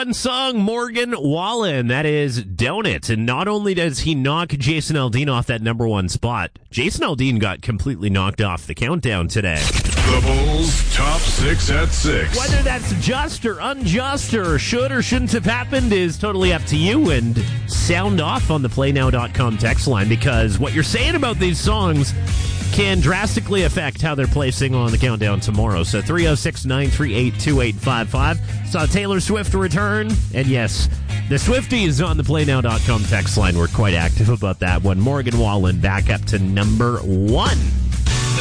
one song, Morgan Wallen. That is Donut. And not only does he knock Jason Aldean off that number one spot, Jason Aldean got completely knocked off the countdown today. The Bulls' Top 6 at 6. Whether that's just or unjust or should or shouldn't have happened is totally up to you. And sound off on the playnow.com text line, because what you're saying about these songs can drastically affect how they're placing on the countdown tomorrow. So 306-938-2855. Saw Taylor Swift return. And yes, the Swifties on the playnow.com text line were quite active about that one. Morgan Wallen back up to number one.